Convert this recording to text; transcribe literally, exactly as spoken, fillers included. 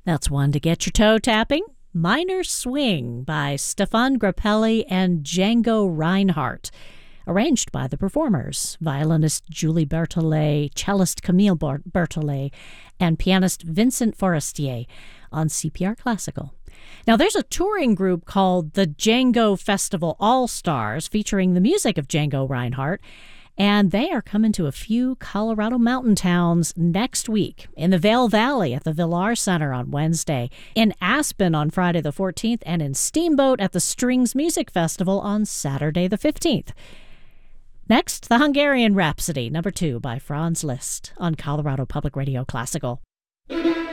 That's one to get your toe tapping. Minor Swing by Stefan Grappelli and Django Reinhardt. Arranged by the performers, violinist Julie Berthollet, cellist Camille Berthollet, and pianist Vincent Forestier on C P R Classical. Now, there's a touring group called the Django Festival All-Stars featuring the music of Django Reinhardt, and they are coming to a few Colorado mountain towns next week. In the Vail Valley at the Villar Center on Wednesday, in Aspen on Friday the fourteenth, and in Steamboat at the Strings Music Festival on Saturday the fifteenth. Next, the Hungarian Rhapsody, number two by Franz Liszt on Colorado Public Radio Classical.